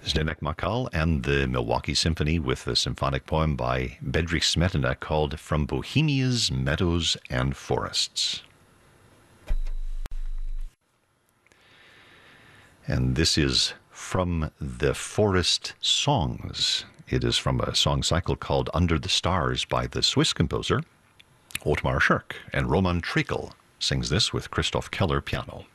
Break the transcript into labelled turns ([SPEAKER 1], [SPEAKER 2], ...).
[SPEAKER 1] Zdenek Makal and the Milwaukee Symphony with the symphonic poem by Bedřich Smetana called From Bohemia's Meadows and Forests. And this is from the Forest Songs. It is from a song cycle called Under the Stars by the Swiss composer Ottmar Schirk, and Roman Trikel sings this with Christoph Keller piano.